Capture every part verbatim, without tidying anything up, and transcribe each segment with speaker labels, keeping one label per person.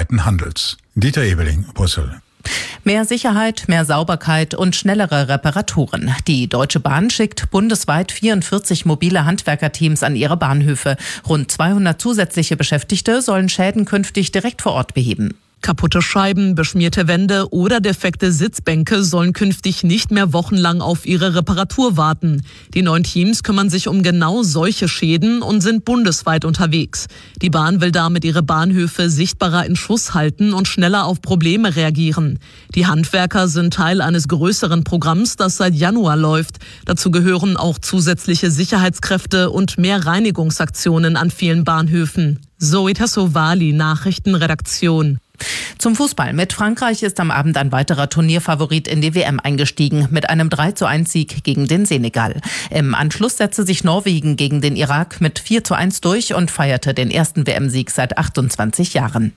Speaker 1: weltweiten Handels. Dieter Ebeling, Brüssel.
Speaker 2: Mehr Sicherheit, mehr Sauberkeit und schnellere Reparaturen. Die Deutsche Bahn schickt bundesweit vierundvierzig mobile Handwerkerteams an ihre Bahnhöfe. Rund zweihundert zusätzliche Beschäftigte sollen Schäden künftig direkt vor Ort beheben.
Speaker 3: Kaputte Scheiben, beschmierte Wände oder defekte Sitzbänke sollen künftig nicht mehr wochenlang auf ihre Reparatur warten. Die neuen Teams kümmern sich um genau solche Schäden und sind bundesweit unterwegs. Die Bahn will damit ihre Bahnhöfe sichtbarer in Schuss halten und schneller auf Probleme reagieren. Die Handwerker sind Teil eines größeren Programms, das seit Januar läuft. Dazu gehören auch zusätzliche Sicherheitskräfte und mehr Reinigungsaktionen an vielen Bahnhöfen. Zoe Tassovali, Nachrichtenredaktion.
Speaker 2: Zum Fußball. Mit Frankreich ist am Abend ein weiterer Turnierfavorit in die W M eingestiegen, mit einem drei zu eins Sieg gegen den Senegal. Im Anschluss setzte sich Norwegen gegen den Irak mit vier zu eins durch und feierte den ersten W M-Sieg seit achtundzwanzig Jahren.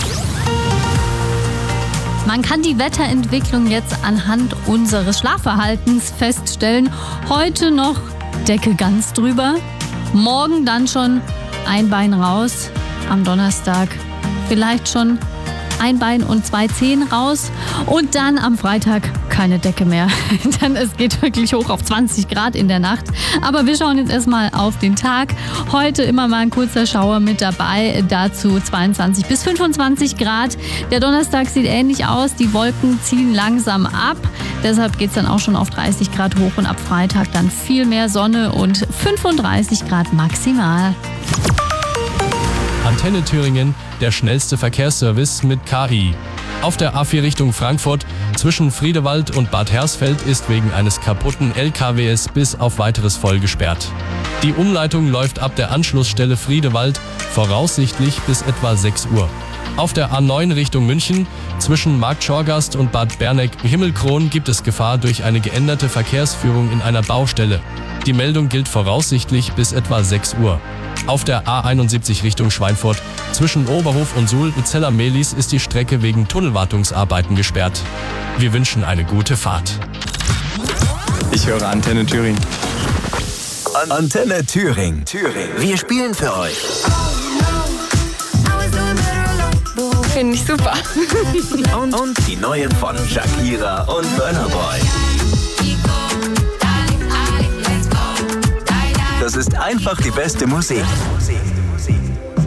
Speaker 4: Man kann die Wetterentwicklung jetzt anhand unseres Schlafverhaltens feststellen. Heute noch Decke ganz drüber, morgen dann schon ein Bein raus, am Donnerstag vielleicht schon ein Bein und zwei Zehen raus und dann am Freitag keine Decke mehr. Dann es geht wirklich hoch auf zwanzig Grad in der Nacht. Aber wir schauen jetzt erstmal auf den Tag. Heute immer mal ein kurzer Schauer mit dabei, dazu zweiundzwanzig bis fünfundzwanzig Grad. Der Donnerstag sieht ähnlich aus, die Wolken ziehen langsam ab. Deshalb geht es dann auch schon auf dreißig Grad hoch und ab Freitag dann viel mehr Sonne und fünfunddreißig Grad maximal.
Speaker 5: Antenne Thüringen, der schnellste Verkehrsservice mit K I. Auf der A vier Richtung Frankfurt zwischen Friedewald und Bad Hersfeld ist wegen eines kaputten L K Ws bis auf weiteres voll gesperrt. Die Umleitung läuft ab der Anschlussstelle Friedewald voraussichtlich bis etwa sechs Uhr. Auf der A neun Richtung München zwischen Markt Schorgast und Bad Berneck-Himmelkron gibt es Gefahr durch eine geänderte Verkehrsführung in einer Baustelle. Die Meldung gilt voraussichtlich bis etwa sechs Uhr. Auf der A einundsiebzig Richtung Schweinfurt zwischen Oberhof und Suhl und Zeller-Mehlis ist die Strecke wegen Tunnelwartungsarbeiten gesperrt. Wir wünschen eine gute Fahrt.
Speaker 6: Ich höre Antenne Thüringen.
Speaker 7: Antenne Thüringen. Thüringen. Wir spielen für euch.
Speaker 8: Finde ich super.
Speaker 7: und, und die neuen von Shakira und Burna Boy. Das ist einfach die beste Musik.